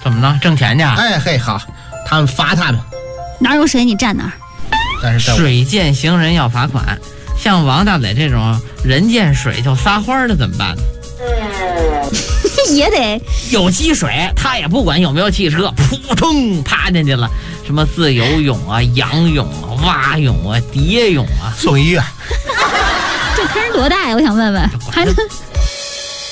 怎么了？挣钱去？ 哎嘿，好，他们罚他们。 哪有水你站哪儿。 但是水见行人要罚款，像王大磊这种人见水就撒欢的怎么办呢？ 也得有积水，他也不管有没有汽车，扑通趴进去了。什么自由泳啊、仰泳啊、蛙泳啊、蝶泳啊， 送医院。 这坑多大呀？我想问问，还能